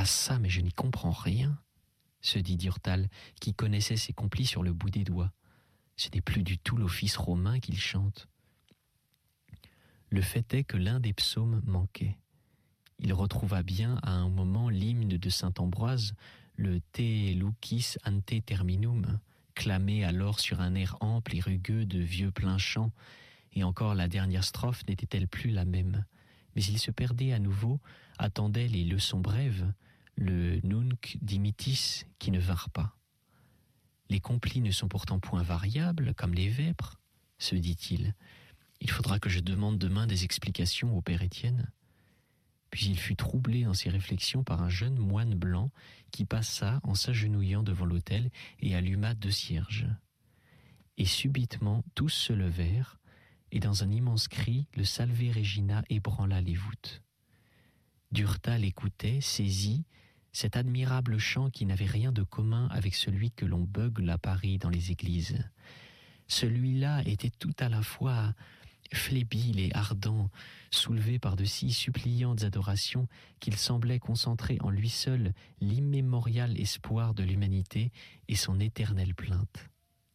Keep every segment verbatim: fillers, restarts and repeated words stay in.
ça, mais je n'y comprends rien, se dit Durtal, qui connaissait ses complis sur le bout des doigts. Ce n'est plus du tout l'office romain qu'il chante. Le fait est que l'un des psaumes manquait. Il retrouva bien à un moment l'hymne de saint Ambroise, le Te Lucis ante terminum, clamé alors sur un air ample et rugueux de vieux plein chant, et encore la dernière strophe n'était-elle plus la même. Mais il se perdait à nouveau, attendait les leçons brèves, le nunc dimittis qui ne vinrent pas. Les complis ne sont pourtant point variables, comme les vêpres, se dit-il. Il faudra que je demande demain des explications au père Étienne. Puis il fut troublé dans ses réflexions par un jeune moine blanc qui passa en s'agenouillant devant l'autel et alluma deux cierges. Et subitement tous se levèrent, et dans un immense cri, le Salve Regina ébranla les voûtes. Durtal écoutait, saisi, cet admirable chant qui n'avait rien de commun avec celui que l'on beugle à Paris dans les églises. Celui-là était tout à la fois flébile et ardent, soulevé par de si suppliantes adorations qu'il semblait concentrer en lui seul l'immémorial espoir de l'humanité et son éternelle plainte.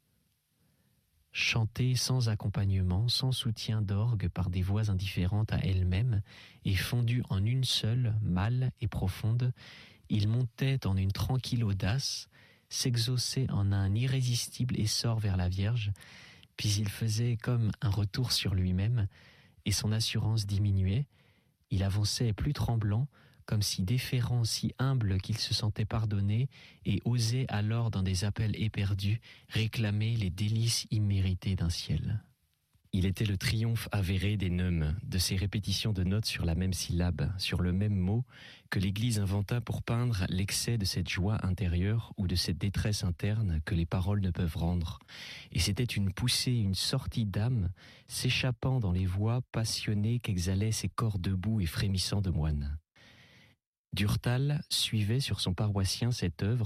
Chanté sans accompagnement, sans soutien d'orgue par des voix indifférentes à elles-mêmes et fondues en une seule, mâle et profonde, il montait en une tranquille audace, s'exauçait en un irrésistible essor vers la Vierge, puis il faisait comme un retour sur lui-même, et son assurance diminuait. Il avançait plus tremblant, comme si déférent, si humble qu'il se sentait pardonné, et osait alors, dans des appels éperdus, réclamer les délices imméritées d'un ciel. Il était le triomphe avéré des neumes, de ces répétitions de notes sur la même syllabe, sur le même mot, que l'Église inventa pour peindre l'excès de cette joie intérieure ou de cette détresse interne que les paroles ne peuvent rendre. Et c'était une poussée, une sortie d'âme, s'échappant dans les voix passionnées qu'exhalaient ces corps debout et frémissants de moines. Durtal suivait sur son paroissien cette œuvre